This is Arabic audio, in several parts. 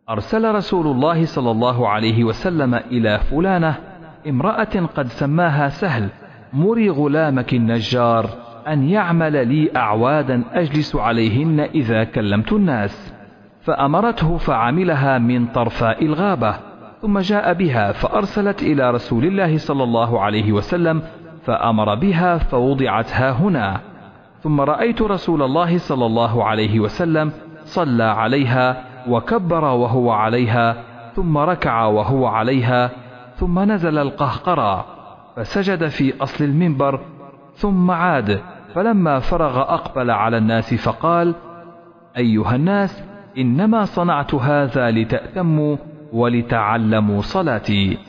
أرسل رسول الله صلى الله عليه وسلم إلى فلانة امرأة قد سماها سهل: مري غلامك النجار أن يعمل لي أعوادا أجلس عليهن إذا كلمت الناس. فأمرته فعملها من طرفاء الغابة، ثم جاء بها فأرسلت إلى رسول الله صلى الله عليه وسلم فأمر بها فوضعت ها هنا. ثم رأيت رسول الله صلى الله عليه وسلم صلى عليها وكبر وهو عليها، ثم ركع وهو عليها، ثم نزل القهقرى فسجد في أصل المنبر، ثم عاد، فلما فرغ أقبل على الناس فقال: أيها الناس، إنما صنعت هذا لتأتموا ولتعلموا صلاتي.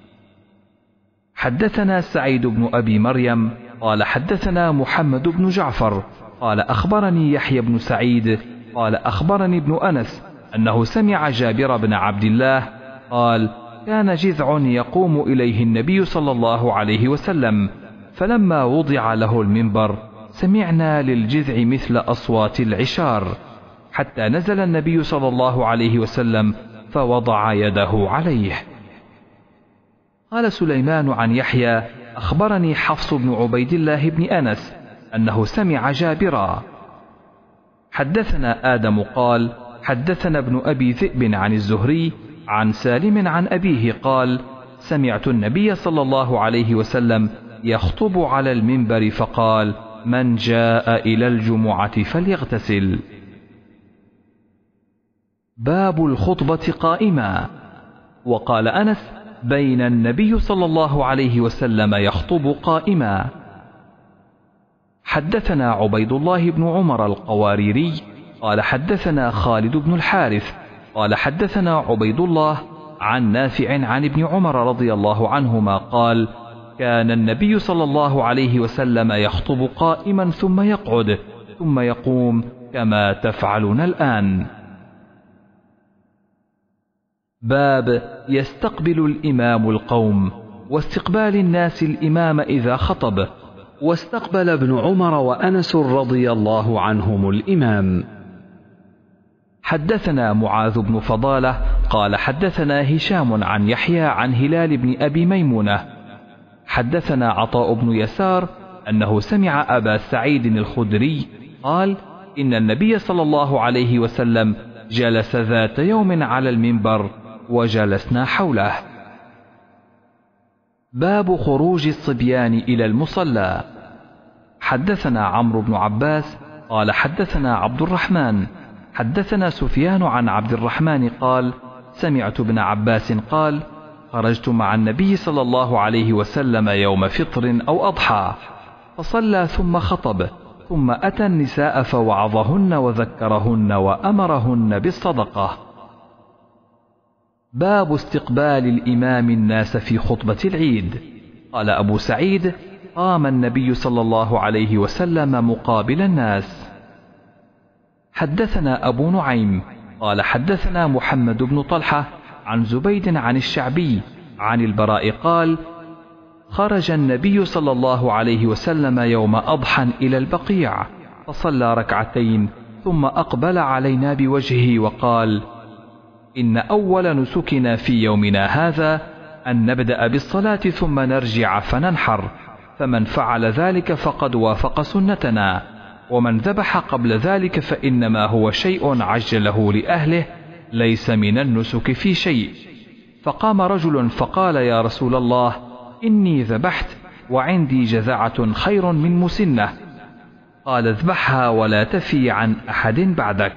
حدثنا سعيد بن أبي مريم قال حدثنا محمد بن جعفر قال أخبرني يحيى بن سعيد قال أخبرني ابن أنس أنه سمع جابر بن عبد الله قال: كان جذع يقوم إليه النبي صلى الله عليه وسلم، فلما وضع له المنبر سمعنا للجذع مثل أصوات العشار، حتى نزل النبي صلى الله عليه وسلم فوضع يده عليه. قال سليمان عن يحيى: أخبرني حفص بن عبيد الله بن أنس أنه سمع جابرا. حدثنا آدم قال: حدثنا ابن أبي ذئب عن الزهري عن سالم عن أبيه قال: سمعت النبي صلى الله عليه وسلم يخطب على المنبر فقال: من جاء إلى الجمعة فليغتسل. باب الخطبة قائما. وقال أنس: بين النبي صلى الله عليه وسلم يخطب قائما. حدثنا عبيد الله بن عمر القواريري قال حدثنا خالد بن الحارث قال حدثنا عبيد الله عن نافع عن ابن عمر رضي الله عنهما قال: كان النبي صلى الله عليه وسلم يخطب قائما ثم يقعد ثم يقوم كما تفعلون الآن. باب يستقبل الإمام القوم واستقبال الناس الإمام إذا خطب. واستقبل ابن عمر وأنس رضي الله عنهم الإمام. حدثنا معاذ بن فضالة قال حدثنا هشام عن يحيى عن هلال بن أبي ميمونة حدثنا عطاء بن يسار أنه سمع أبا سعيد الخدري قال: إن النبي صلى الله عليه وسلم جلس ذات يوم على المنبر وجلسنا حوله. باب خروج الصبيان إلى المصلى. حدثنا عمرو بن عباس قال حدثنا عبد الرحمن حدثنا سفيان عن عبد الرحمن قال: سمعت ابن عباس قال: خرجت مع النبي صلى الله عليه وسلم يوم فطر أو أضحى، فصلى ثم خطب، ثم أتى النساء فوعظهن وذكرهن وأمرهن بالصدقة. باب استقبال الإمام الناس في خطبة العيد. قال أبو سعيد: قام النبي صلى الله عليه وسلم مقابل الناس. حدثنا أبو نعيم قال حدثنا محمد بن طلحة عن زبيد عن الشعبي عن البراء قال: خرج النبي صلى الله عليه وسلم يوم أضحى إلى البقيع فصلى ركعتين ثم أقبل علينا بوجهه وقال: إن أول نسكنا في يومنا هذا أن نبدأ بالصلاة ثم نرجع فننحر، فمن فعل ذلك فقد وافق سنتنا، ومن ذبح قبل ذلك فإنما هو شيء عجله لأهله ليس من النسك في شيء. فقام رجل فقال: يا رسول الله، إني ذبحت وعندي جذعة خير من مسنة. قال: اذبحها ولا تفي عن أحد بعدك.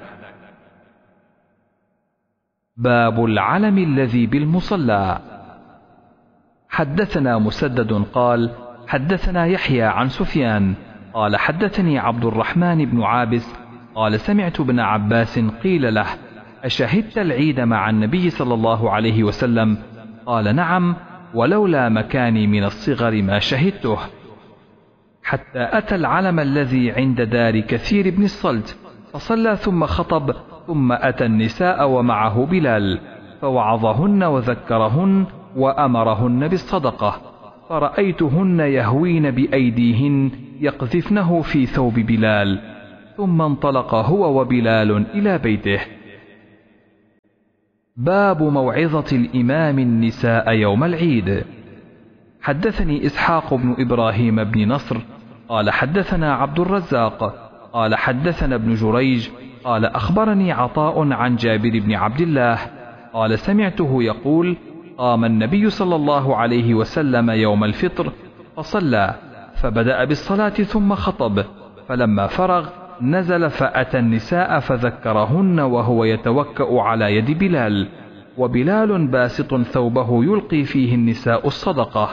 باب العلم الذي بالمصلى. حدثنا مسدد قال حدثنا يحيى عن سفيان قال حدثني عبد الرحمن بن عابس قال: سمعت ابن عباس قيل له: أشهدت العيد مع النبي صلى الله عليه وسلم؟ قال: نعم، ولولا مكاني من الصغر ما شهدته. حتى أتى العلم الذي عند دار كثير بن الصلت فصلى ثم خطب، ثم أتى النساء ومعه بلال فوعظهن وذكرهن وأمرهن بالصدقة، فرأيتهن يهوين بأيديهن يقذفنه في ثوب بلال، ثم انطلق هو وبلال إلى بيته. باب موعظة الإمام النساء يوم العيد. حدثني إسحاق بن إبراهيم بن نصر قال حدثنا عبد الرزاق قال حدثنا ابن جريج قال أخبرني عطاء عن جابر بن عبد الله قال سمعته يقول قام النبي صلى الله عليه وسلم يوم الفطر فصلى، فبدأ بالصلاة ثم خطب، فلما فرغ نزل فأتى النساء فذكرهن وهو يتوكأ على يد بلال، وبلال باسط ثوبه يلقي فيه النساء الصدقة.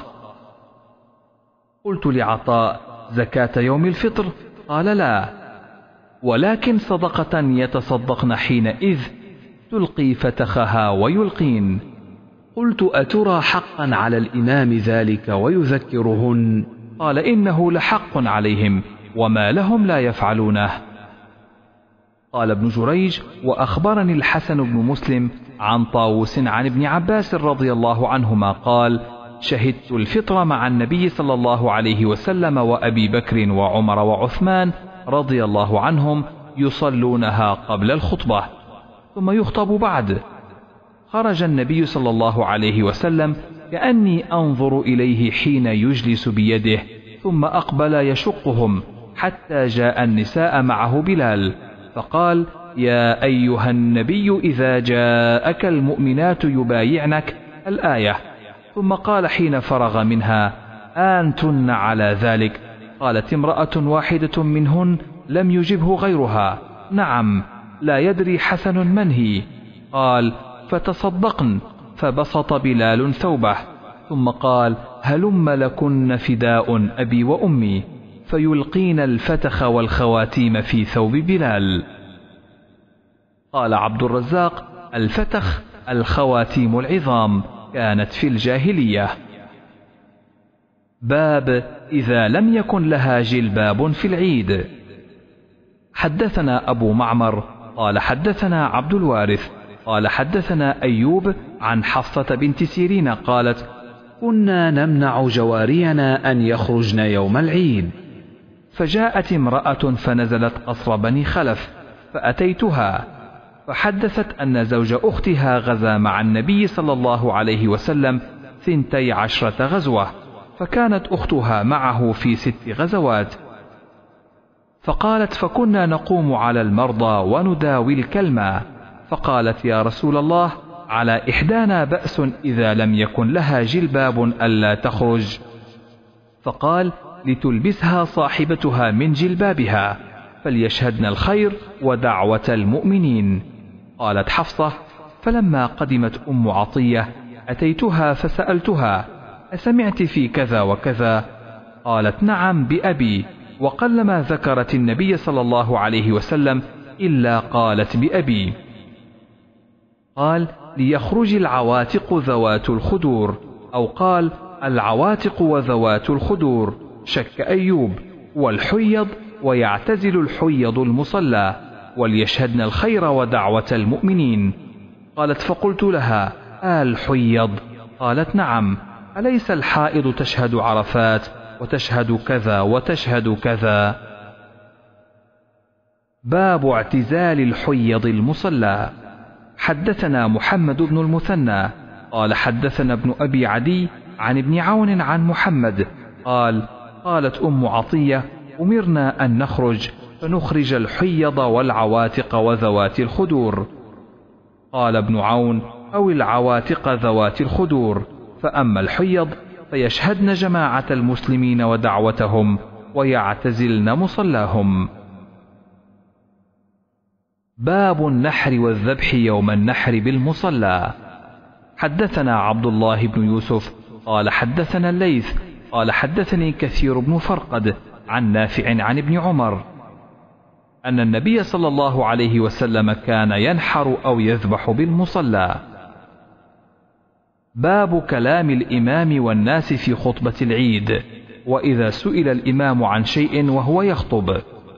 قلت لعطاء زكاة يوم الفطر؟ قال لا، ولكن صدقة يتصدقن حينئذ تلقي فتخها ويلقين. قلت أترى حقا على الإمام ذلك ويذكرهن؟ قال إنه لحق عليهم وما لهم لا يفعلونه. قال ابن جريج وأخبرني الحسن بن مسلم عن طاووس عن ابن عباس رضي الله عنهما قال شهدت الفطر مع النبي صلى الله عليه وسلم وأبي بكر وعمر وعثمان رضي الله عنهم يصلونها قبل الخطبة ثم يخطب بعد. خرج النبي صلى الله عليه وسلم كأني أنظر إليه حين يجلس بيده، ثم أقبل يشقهم حتى جاء النساء معه بلال، فقال يا أيها النبي إذا جاءك المؤمنات يبايعنك الآية، ثم قال حين فرغ منها أنتن على ذلك؟ قالت امرأة واحدة منهن لم يجبه غيرها نعم، لا يدري حسن من هي. قال فتصدقن، فبسط بلال ثوبه ثم قال هلم لكن فداء أبي وأمي، فيلقين الفتخ والخواتيم في ثوب بلال. قال عبد الرزاق الفتخ الخواتيم العظام كانت في الجاهلية. باب إذا لم يكن لها جلباب في العيد. حدثنا أبو معمر قال حدثنا عبد الوارث قال حدثنا أيوب عن حفصة بنت سيرين قالت كنا نمنع جوارينا أن يخرجن يوم العيد، فجاءت امرأة فنزلت قصر بني خلف فأتيتها، فحدثت أن زوج أختها غزا مع النبي صلى الله عليه وسلم 12 غزوة، فكانت أختها معه في 6 غزوات. فقالت فكنا نقوم على المرضى ونداوي الكلمة، فقالت يا رسول الله على إحدانا بأس إذا لم يكن لها جلباب ألا تخرج؟ فقال لتلبسها صاحبتها من جلبابها، فليشهدن الخير ودعوة المؤمنين. قالت حفصة فلما قدمت أم عطية أتيتها فسألتها أسمعت في كذا وكذا؟ قالت نعم بأبي، وقلما ذكرت النبي صلى الله عليه وسلم إلا قالت بأبي. قال ليخرج العواتق ذوات الخدور، أو قال العواتق وذوات الخدور، شك أيوب، والحيض ويعتزل الحيض المصلى، وليشهدن الخير ودعوة المؤمنين. قالت فقلت لها الحيض؟ قالت نعم، أليس الحائض تشهد عرفات وتشهد كذا وتشهد كذا؟ باب اعتزال الحيض المصلى. حدثنا محمد بن المثنى قال حدثنا ابن أبي عدي عن ابن عون عن محمد قال قالت أم عطية أمرنا أن نخرج فنخرج الحيض والعواتق وذوات الخدور. قال ابن عون أو العواتق ذوات الخدور، فأما الحيض فيشهدن جماعة المسلمين ودعوتهم ويعتزلن مصلاهم. باب النحر والذبح يوم النحر بالمصلى. حدثنا عبد الله بن يوسف قال حدثنا الليث قال حدثني كثير بن فرقد عن نافع عن ابن عمر أن النبي صلى الله عليه وسلم كان ينحر أو يذبح بالمصلى. باب كلام الإمام والناس في خطبة العيد، وإذا سئل الإمام عن شيء وهو يخطب.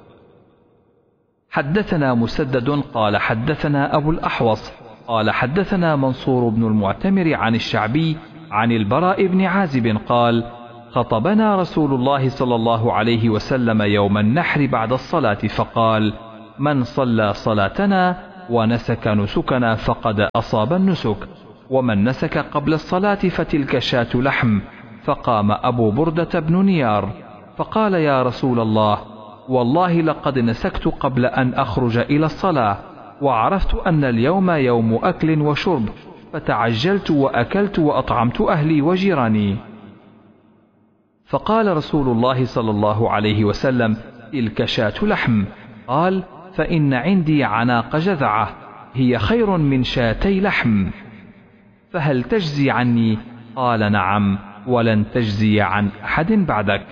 حدثنا مسدد قال حدثنا أبو الأحوص قال حدثنا منصور بن المعتمر عن الشعبي عن البراء بن عازب قال خطبنا رسول الله صلى الله عليه وسلم يوم النحر بعد الصلاة فقال من صلى صلاتنا ونسك نسكنا فقد أصاب النسك، ومن نسك قبل الصلاة فتلك شاة لحم. فقام أبو بردة بن نيار فقال: يا رسول الله، والله لقد نسكت قبل أن أخرج إلى الصلاة، وعرفت أن اليوم يوم أكل وشرب، فتعجلت وأكلت وأطعمت أهلي وجيراني. فقال رسول الله صلى الله عليه وسلم: تلك شاة لحم. قال: فإن عندي عناق جذعة هي خير من شاتي لحم، فهل تجزي عني؟ قال: نعم، ولن تجزي عن أحد بعدك.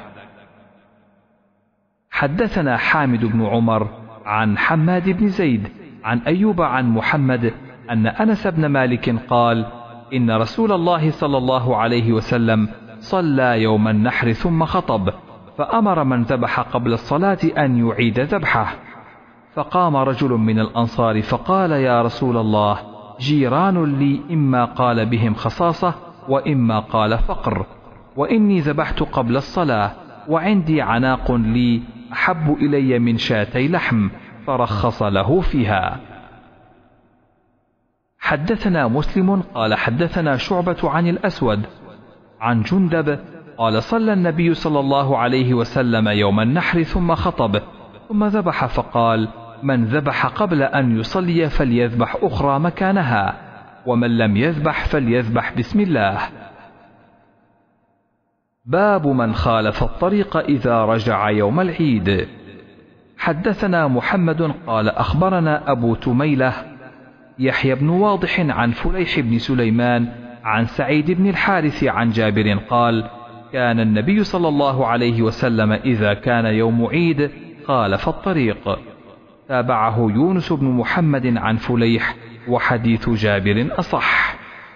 حدثنا حامد بن عمر عن حماد بن زيد عن أيوب عن محمد أن أنس بن مالك قال: إن رسول الله صلى الله عليه وسلم صلى يوم النحر ثم خطب، فأمر من ذبح قبل الصلاة أن يعيد ذبحه. فقام رجل من الأنصار فقال: يا رسول الله، جيران لي إما قال بهم خصاصة وإما قال فقر، وإني ذبحت قبل الصلاة، وعندي عناق لي أحب إلي من شاتي لحم، فرخص له فيها. حدثنا مسلم قال حدثنا شعبة عن الأسود عن جندب قال: صلى النبي صلى الله عليه وسلم يوم النحر ثم خطب، ثم ذبح، فقال: من ذبح قبل أن يصلي فليذبح أخرى مكانها، ومن لم يذبح فليذبح بسم الله. باب من خالف الطريق إذا رجع يوم العيد. حدثنا محمد قال أخبرنا أبو تميلة يحيى بن واضح عن فليح بن سليمان عن سعيد بن الحارث عن جابر قال: كان النبي صلى الله عليه وسلم إذا كان يوم عيد خالف الطريق. تابعه يونس بن محمد عن فليح، وحديث جابر أصح.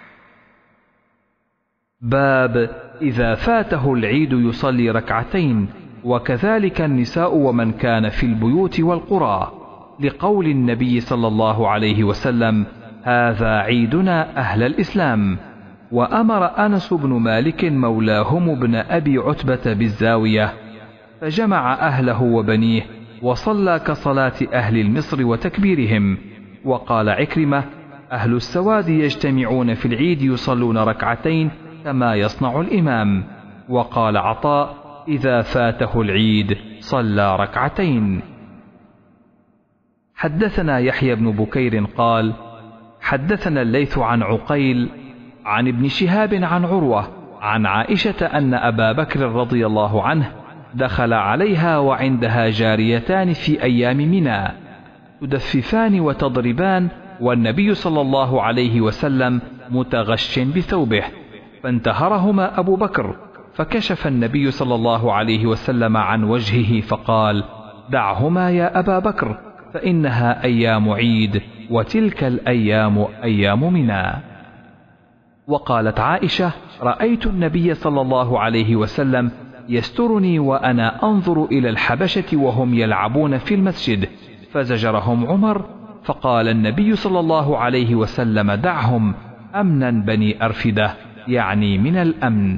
باب إذا فاته العيد يصلي ركعتين، وكذلك النساء ومن كان في البيوت والقرى، لقول النبي صلى الله عليه وسلم: هذا عيدنا أهل الإسلام. وأمر أنس بن مالك مولاهم بن أبي عتبة بالزاوية، فجمع أهله وبنيه وصلى كصلاة أهل المصر وتكبيرهم. وقال عكرمة: أهل السواد يجتمعون في العيد يصلون ركعتين كما يصنع الإمام. وقال عطاء: إذا فاته العيد صلى ركعتين. حدثنا يحيى بن بكير قال حدثنا الليث عن عقيل عن ابن شهاب عن عروة عن عائشة أن أبا بكر رضي الله عنه دخل عليها وعندها جاريتان في أيام منى تدففان وتضربان، والنبي صلى الله عليه وسلم متغش بثوبه، فانتهرهما أبو بكر، فكشف النبي صلى الله عليه وسلم عن وجهه فقال: دعهما يا أبا بكر، فإنها أيام عيد، وتلك الأيام أيام منى. وقالت عائشة: رأيت النبي صلى الله عليه وسلم يسترني وأنا أنظر إلى الحبشة وهم يلعبون في المسجد، فزجرهم عمر، فقال النبي صلى الله عليه وسلم: دعهم، أمنا بني أرفدة، يعني من الأمن.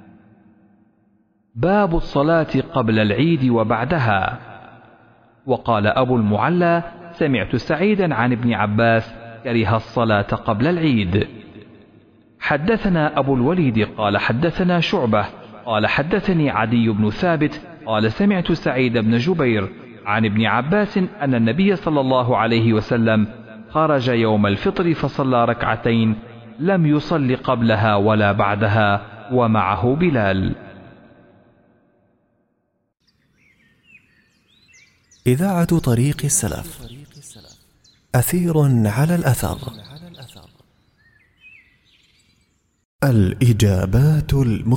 باب الصلاة قبل العيد وبعدها. وقال أبو المعلى: سمعت سعيدا عن ابن عباس كره الصلاة قبل العيد. حدثنا أبو الوليد قال حدثنا شعبة قال حدثني عدي بن ثابت قال سمعت سعيد بن جبير عن ابن عباس أن النبي صلى الله عليه وسلم خرج يوم الفطر فصلى ركعتين، لم يصل قبلها ولا بعدها، ومعه بلال. إذاعة طريق السلف، أثير على الأثر. الإجابات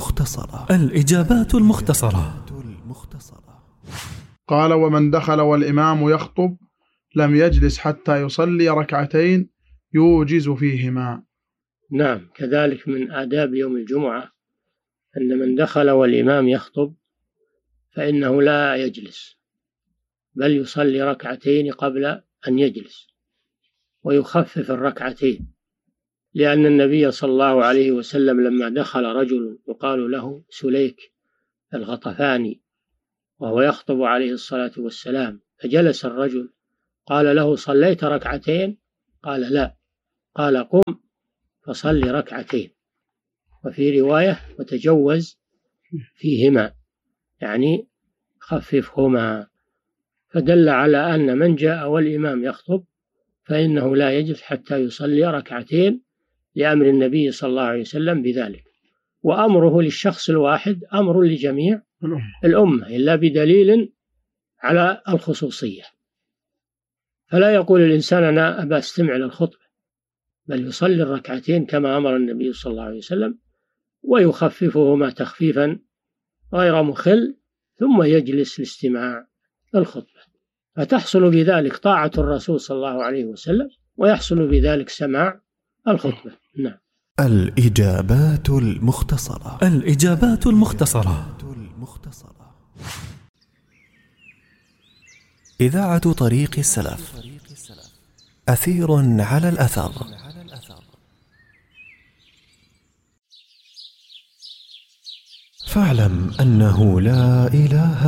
المختصرة. قال: ومن دخل والإمام يخطب لم يجلس حتى يصلي ركعتين يوجز فيهما. نعم، كذلك من آداب يوم الجمعة أن من دخل والإمام يخطب فإنه لا يجلس، بل يصلي ركعتين قبل أن يجلس، ويخفف الركعتين، لأن النبي صلى الله عليه وسلم لما دخل رجل يقال له سليك الغطفاني وهو يخطب عليه الصلاة والسلام، فجلس الرجل قال له: صليت ركعتين؟ قال لا، قال قم فصل ركعتين، وفي رواية وتجوز فيهما، يعني خففهما. فدل على أن من جاء والإمام يخطب فإنه لا يجلس حتى يصلي ركعتين لأمر النبي صلى الله عليه وسلم بذلك، وأمره للشخص الواحد أمر لجميع الأمة إلا بدليل على الخصوصية. فلا يقول الإنسان أنا أبا استمع للخطبة، بل يصلي الركعتين كما أمر النبي صلى الله عليه وسلم، ويخففهما تخفيفا غير مخل، ثم يجلس لاستماع الخطبة، فتحصل بذلك طاعة الرسول صلى الله عليه وسلم، ويحصل بذلك سماع الخطبة. نعم. الإجابات المختصرة. الإجابات المختصرة. إذاعة طريق السلف، أثير على الأثر. فاعلم أنه لا إله